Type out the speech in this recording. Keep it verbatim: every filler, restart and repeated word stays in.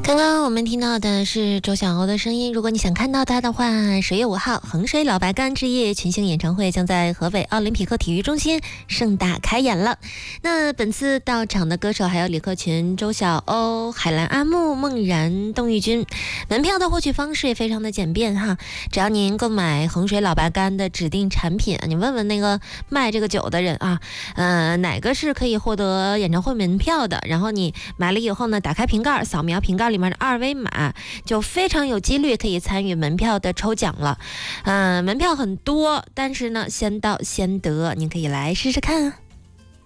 刚刚我们听到的是周晓鸥的声音。如果你想看到她的话，十月五号衡水老白干之夜群星演唱会将在合肥奥林匹克体育中心盛大开演了。那本次到场的歌手还有李克勤、周晓鸥、海兰阿木、孟然、邓玉君。门票的获取方式也非常的简便哈，只要您购买衡水老白干的指定产品，你问问那个卖这个酒的人啊，呃，哪个是可以获得演唱会门票的，然后你买了以后呢，打开瓶盖，扫描瓶盖里面的二维码，就非常有几率可以参与门票的抽奖了。嗯、呃，门票很多，但是呢，先到先得，您可以来试试看啊。